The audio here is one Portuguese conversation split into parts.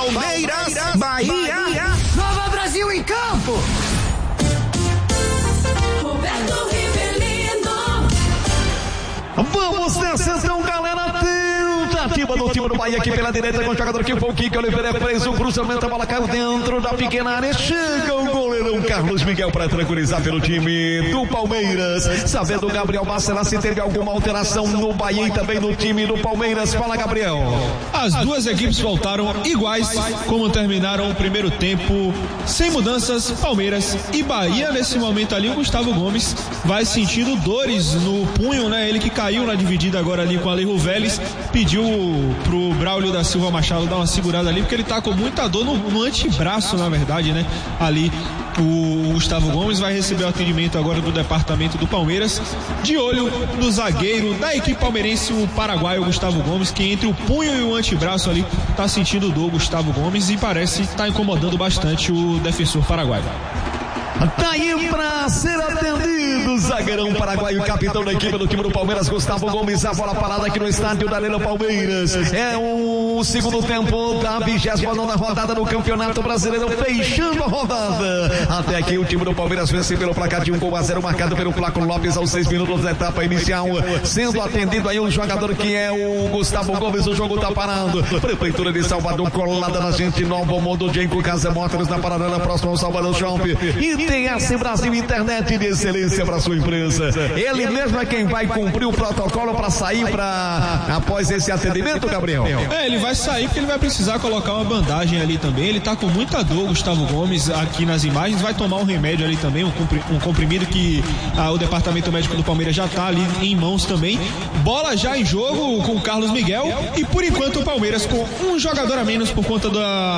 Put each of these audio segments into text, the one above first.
Palmeiras, Bahia. Nova Brasil em campo. Roberto Rivelino. Vamos nessa então, galera. Tentativa do time do Bahia aqui pela direita com o jogador que foi o Kiko Oliveira, fez o cruzamento, a bola caiu dentro da pequena área, chega o goleirão Carlos Miguel para tranquilizar pelo time do Palmeiras, sabendo o Gabriel Bacelar se teve alguma alteração no Bahia e também no time do Palmeiras. Fala, Gabriel. As duas equipes voltaram iguais como terminaram o primeiro tempo, sem mudanças. Palmeiras e Bahia. Nesse momento ali o Gustavo Gomes vai sentindo dores no punho, né? Ele que caiu na dividida agora ali com a Alejo Vélez, pediu pro Braulio da Silva Machado dar uma segurada ali, porque ele tá com muita dor no antebraço, na verdade, né? Ali o Gustavo Gomes vai receber o atendimento agora do departamento do Palmeiras, de olho no zagueiro da equipe palmeirense, o paraguaio Gustavo Gomes, que entre o punho e o antebraço ali tá sentindo dor, Gustavo Gomes, e parece estar incomodando bastante o defensor paraguaio. Tá aí pra ser atendido, zagueirão paraguaio, capitão da equipe do time do Palmeiras, Gustavo Gomes. A bola parada aqui no estádio da Arena Palmeiras. É o segundo tempo da 29ª rodada do Campeonato Brasileiro, fechando a rodada. Até aqui o time do Palmeiras vence pelo placar de 1-0, marcado pelo Flaco Lopes aos 6 minutos da etapa inicial. Sendo atendido aí o jogador que é o Gustavo Gomes. O jogo tá parado. Prefeitura de Salvador colada na gente, Novo Mundo, Genco Casa Motors na paralela próximo ao Salvador Shopping. E tem esse Brasil Internet de excelência para sua empresa. Ele mesmo é quem vai cumprir o protocolo para sair após esse atendimento, Gabriel. Ele vai sair porque ele vai precisar colocar uma bandagem ali também. Ele tá com muita dor, Gustavo Gomes, aqui nas imagens. Vai tomar um remédio ali também, um comprimido que o departamento médico do Palmeiras já tá ali em mãos também. Bola já em jogo com o Carlos Miguel, e por enquanto o Palmeiras com um jogador a menos por conta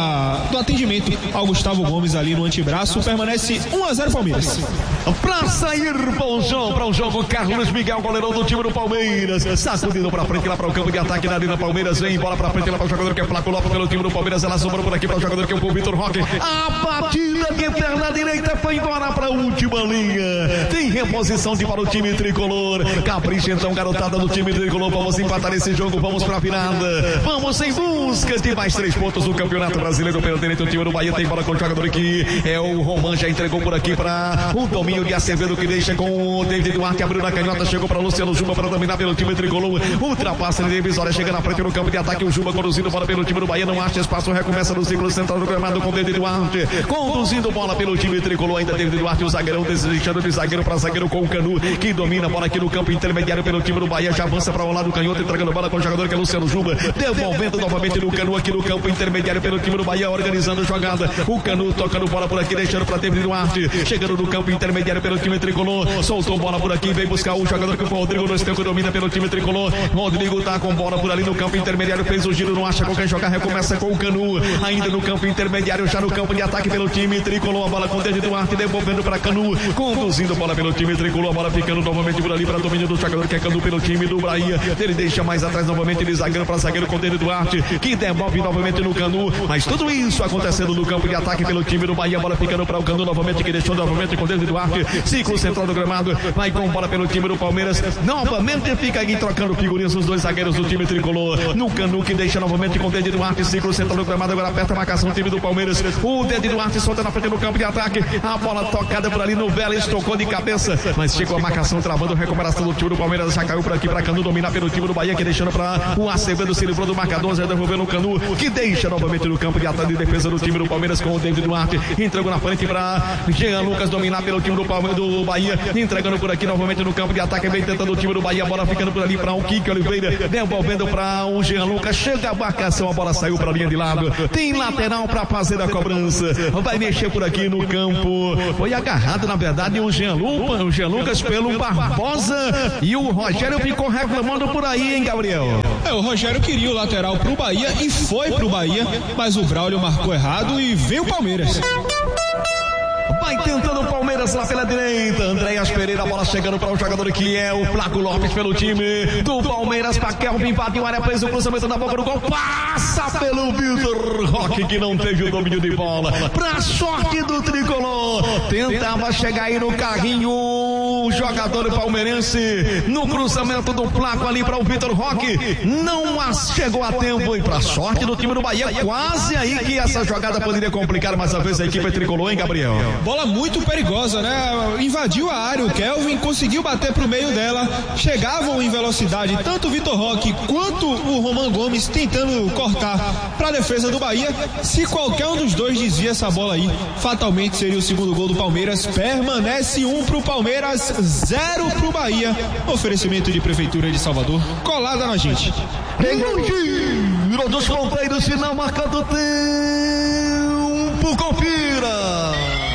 do atendimento ao Gustavo Gomes ali no antebraço, permanece 1-0 Palmeiras. Pra sair para o jogo, Carlos Miguel, goleirão do time do Palmeiras, sacudindo pra frente lá para o campo de ataque da Arena Palmeiras. Vem bola pra frente lá para o jogador que é Flaco Lopes pelo time do Palmeiras. Ela sobrou por aqui para o jogador que é o Vitor Roque. A batida de perna direita foi embora para a última linha. Tem reposição para o time tricolor. Capricha então, garotada do time tricolor. Vamos empatar esse jogo, vamos pra virada. Vamos em busca de mais 3 pontos no Campeonato Brasileiro. Pelo direito, o time do Bahia tem bola com o jogador que é o Roman, já entregou por aqui para o domínio de Acevedo, que deixa com o David Duarte, abriu na canhota, chegou para Luciano Juba para dominar pelo time tricolor. Ultrapassa de divisória, chega na frente no campo de ataque. O Juba conduzindo bola pelo time do Bahia, não acha espaço, recomeça no círculo central do gramado com o David Duarte, conduzindo bola pelo time tricolor. Ainda David Duarte, o zagueirão, deixando de zagueiro para zagueiro com o Canu, que domina a bola aqui no campo intermediário pelo time do Bahia, já avança para o lado do canhoto, entregando bola com o jogador que é Luciano Juba, devolvendo novamente no Canu aqui no campo intermediário pelo time do Bahia, organizando a jogada. O Canu tocando bola por aqui, deixando para David Duarte, chegando no campo intermediário pelo time tricolor, soltou bola por aqui, vem buscar o jogador que foi o Rodrigo Nostenco, domina pelo time tricolor. Rodrigo tá com bola por ali no campo intermediário, fez o giro, não acha com quem jogar, recomeça com o Canu, ainda no campo intermediário, já no campo de ataque pelo time tricolor. A bola com o David Duarte, devolvendo para Canu, conduzindo bola pelo time tricolor. A bola ficando novamente por ali para domínio do jogador que é Canu pelo time do Bahia. Ele deixa mais atrás novamente de zagueiro para zagueiro com o David Duarte, que devolve novamente no Canu. Mas tudo isso acontecendo no campo de ataque pelo time do Bahia. A bola ficando para o Canu novamente, que deixou novamente com o David Duarte. Ciclo central do gramado, vai com bola pelo time do Palmeiras. Novamente fica aí trocando figurinhas os dois zagueiros do time tricolor. No Canu, que deixa novamente com o David Duarte. Ciclo central do gramado, agora aperta a marcação do time do Palmeiras. O David Duarte solta na frente do campo de ataque. A bola tocada por ali no Vélez, tocou de cabeça, mas chegou a marcação travando. Recuperação do time do Palmeiras, já caiu por aqui para Canu dominar pelo time do Bahia, que deixando para o Acevedo, se livrou do marcador, já devolveu no Canu, que deixa novamente no campo de ataque de defesa do time do Palmeiras com o David Duarte. Entregou na frente para Jean Lucas dominar pelo time do Palmeiras, do Bahia, entregando por aqui novamente no campo de ataque, vem tentando o time do Bahia, a bola ficando por ali para o Kiko Oliveira, devolvendo para o Jean Lucas, chega a marcação, a bola saiu para a linha de lado, tem lateral para fazer a cobrança, vai mexer por aqui no campo, foi agarrado na verdade o Jean Lucas pelo Barbosa, e o Rogério ficou reclamando por aí, hein, Gabriel? O Rogério queria o lateral pro Bahia e foi pro Bahia, mas o Braulio marcou errado e veio o Palmeiras. Vai tentando o Palmeiras lá pela direita. Andréas Pereira, a bola chegando para o jogador que é o Flaco Lopes pelo time do Palmeiras. Para Kelvin, invadiu a área, fez o cruzamento na boca do gol. Passa pelo Vitor Roque, que não teve o domínio de bola. Para sorte do tricolor. Tentava chegar aí no carrinho o jogador palmeirense no cruzamento do Flaco ali para o Vitor Roque. Não chegou a tempo. E para sorte do time do Bahia, quase aí que essa jogada poderia complicar mais uma vez a equipe tricolor, hein, Gabriel? Bola muito perigosa, né? Invadiu a área, o Kelvin conseguiu bater pro meio dela, chegavam em velocidade tanto o Vitor Roque quanto o Roman Gomes tentando cortar para a defesa do Bahia. Se qualquer um dos dois desvia essa bola aí, fatalmente seria o segundo gol do Palmeiras. Permanece 1 pro Palmeiras, 0 pro Bahia. Oferecimento de Prefeitura de Salvador, colada na gente. Tiro dos ponteiros, final marcando tempo, confira.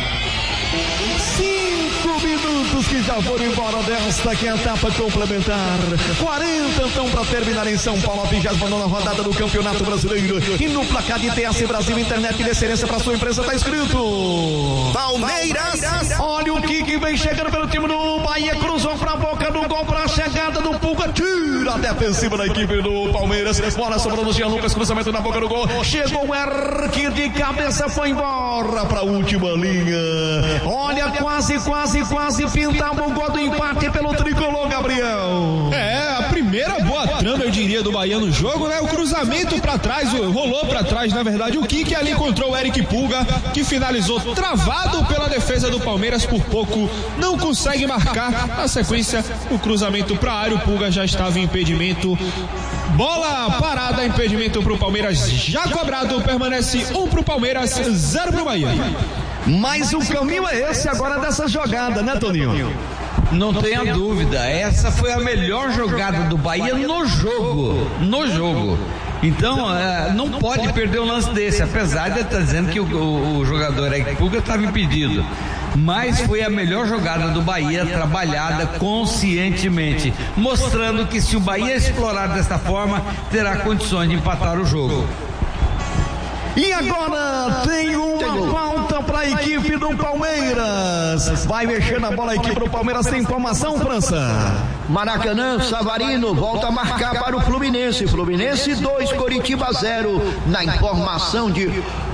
5 minutos que já foram embora desta que é a etapa complementar. 40 então para terminar em São Paulo. A 29ª rodada do Campeonato Brasileiro. E no placar de TS Brasil, internet de excelência para sua empresa, está escrito Palmeiras. Olha o que vem chegando pelo time do Bahia. Cruzou para a boca do gol, para a chegada do Pulga. Tira a defensiva da equipe do Palmeiras. Bola sobrou no Jean Lucas, cruzamento na boca do gol. Chegou o Erque de cabeça, foi embora para a última linha. Olha, quase pintava o gol do empate pelo tricolor, Gabriel. É, a primeira boa trama, eu diria, do Bahia no jogo, né? O cruzamento pra trás, rolou pra trás, na verdade, o Kiki ali encontrou o Eric Pulga, que finalizou travado pela defesa do Palmeiras por pouco, não consegue marcar. Na sequência, o cruzamento pra área, o Pulga já estava em impedimento. Bola parada, impedimento pro Palmeiras já cobrado, permanece 1 pro Palmeiras, 0 pro Bahia. Mas o caminho é esse agora dessa jogada, né, Toninho? Não tenha dúvida, essa foi a melhor jogada do Bahia no jogo. Então, não pode perder um lance desse, apesar de estar dizendo que o jogador Eric Pulga estava impedido. Mas foi a melhor jogada do Bahia, trabalhada conscientemente, mostrando que se o Bahia explorar dessa forma, terá condições de empatar o jogo. E agora tem uma falta para a equipe do Palmeiras. Vai mexendo a bola a equipe do Palmeiras. Tem informação, França? Maracanã, Savarino volta a marcar para o Fluminense. Fluminense 2, Coritiba 0. Na informação de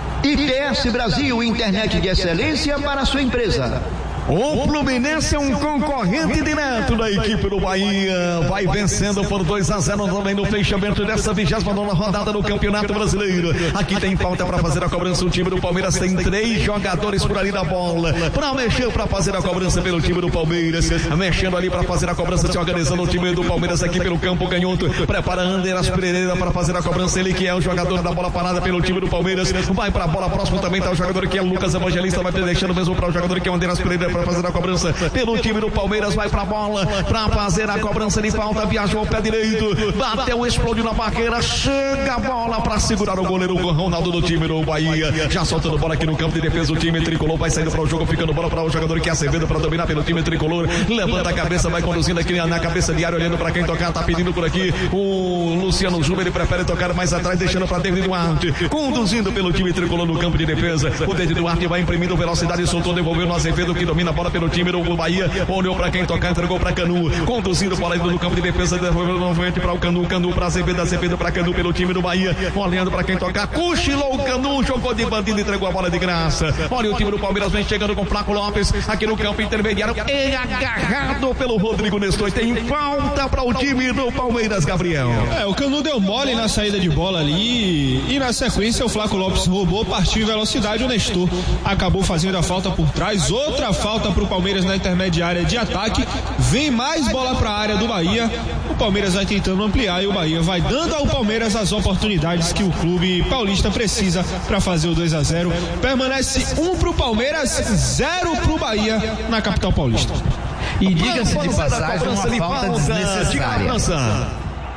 ITS Brasil, internet de excelência para a sua empresa. O Fluminense é um concorrente direto da equipe do Bahia. Vai vencendo por 2-0 também no fechamento dessa 29ª rodada do Campeonato Brasileiro. Aqui tem falta para fazer a cobrança. O time do Palmeiras tem 3 jogadores por ali da bola para mexer, para fazer a cobrança pelo time do Palmeiras. Mexendo ali para fazer a cobrança, se organizando o time do Palmeiras aqui pelo campo canhoto. Prepara Andreas Pereira para fazer a cobrança. Ele que é o jogador da bola parada pelo time do Palmeiras. Vai para a bola próximo também, tá o jogador que é o Lucas Evangelista. Vai deixando mesmo para o jogador que é o Andreas Pereira para fazer a cobrança pelo time do Palmeiras. Vai pra bola para fazer a cobrança de falta, viajou o pé direito, bateu, explodiu na barreira, chega a bola para segurar o goleiro Ronaldo do time do Bahia, já soltando bola aqui no campo de defesa. O time tricolor vai saindo para o jogo, ficando bola para o jogador que é Acevedo para dominar pelo time tricolor, levanta a cabeça, vai conduzindo aqui na cabeça de área, olhando para quem tocar, tá pedindo por aqui o Luciano Júnior, ele prefere tocar mais atrás, deixando para David Duarte, conduzindo pelo time tricolor no campo de defesa. O David Duarte vai imprimindo velocidade, soltou, devolveu no Azevedo, que domina a bola pelo time do Bahia, olhou para quem tocar, entregou para Canu, conduzindo bola no campo de defesa, devolveu novamente para o Canu para Azevedo para Canu pelo time do Bahia, olhando para quem tocar, cochilou o Canu, jogou de bandido, entregou a bola de graça. Olha o time do Palmeiras vem chegando com Flaco Lopes aqui no campo intermediário, é agarrado pelo Rodrigo Nestor. Tem falta para o time do Palmeiras, Gabriel. O Canu deu mole na saída de bola ali e na sequência o Flaco Lopes roubou, partiu em velocidade, o Nestor acabou fazendo a falta por trás. Outra falta para o Palmeiras na intermediária de ataque, vem mais bola para a área do Bahia, o Palmeiras vai tentando ampliar e o Bahia vai dando ao Palmeiras as oportunidades que o clube paulista precisa para fazer o 2-0, permanece 1 pro Palmeiras, 0 pro Bahia na capital paulista. E diga-se de passagem, uma falta desnecessária.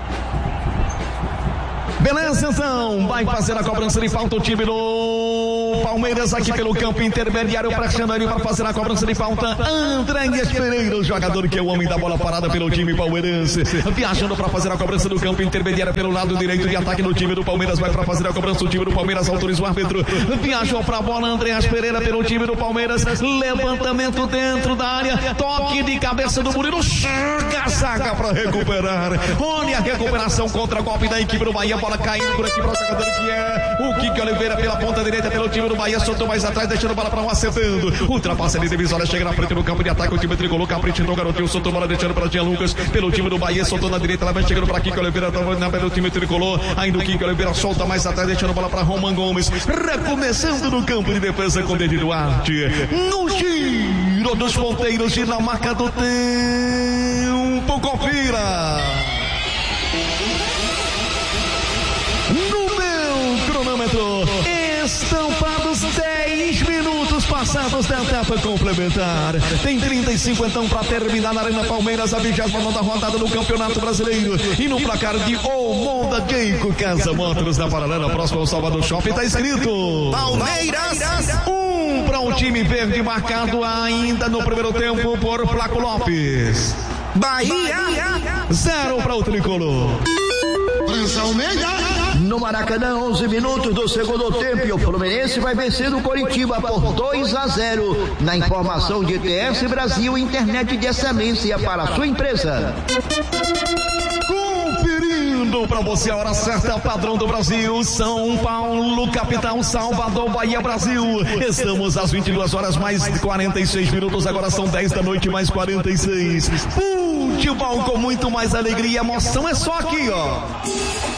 Beleza, então, vai fazer a cobrança de falta o time do Palmeiras aqui pelo campo intermediário, pressionando ali para fazer a cobrança de falta. Andrés Pereira, o jogador que é o homem da bola parada pelo time palmeirense, viajando para fazer a cobrança do campo intermediário pelo lado direito de ataque do time do Palmeiras, vai para fazer a cobrança, o time do Palmeiras autoriza o árbitro, viajou para a bola, Andrés Pereira pelo time do Palmeiras, levantamento dentro da área, toque de cabeça do Murilo, chega a zaga para recuperar. Olha a recuperação contra golpe da equipe do Bahia, bola caindo por aqui para o jogador que é o Kiki Oliveira pela ponta direita pelo time do Bahia, soltou mais atrás, deixando a bola para um acertando, ultrapassa ali divisória, chega na frente no campo de ataque, o time tricolor, caprichando o garotinho, soltou a bola deixando para Jean Lucas pelo time do Bahia, soltou na direita, ela vai chegando para Kiki Oliveira, na pelo time tricolor, ainda o Kiki Oliveira solta mais atrás, deixando a bola para Roman Gomes, recomeçando no campo de defesa com Dedi Duarte, no giro dos ponteiros e na marca do tempo, confira. No meu cronômetro, estampados 10 minutos passados da etapa complementar. Tem 35 então para terminar na Arena Palmeiras, a 29ª rodada do Campeonato Brasileiro. E no placar de Monda Geico Casa Motors na paralela próximo ao Salvador Shopping está escrito Palmeiras 1 para o time verde, marcado ainda no primeiro tempo por Flaco Lopes. Bahia 0 para o tricolor. No Maracanã, 11 minutos do segundo tempo, e o Fluminense vai vencer o Coritiba por 2-0. Na informação de TS Brasil, internet de excelência para a sua empresa. Conferindo para você a hora certa, padrão do Brasil, São Paulo, capital, Salvador, Bahia, Brasil. Estamos às 22 horas mais 46 minutos, agora são 10 da noite mais 46. Futebol com muito mais alegria e emoção é só aqui, ó.